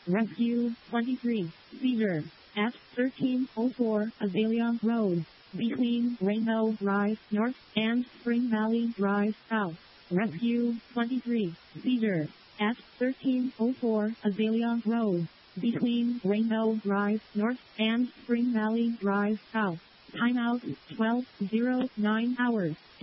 Rescue 23, seizure, at 1304 Azalea Road, between Rainbow Drive North and Spring Valley Drive South. Rescue 23, seizure, at 1304 Azalea Road, between Rainbow Drive North and Spring Valley Drive South. Timeout 12:09 hours.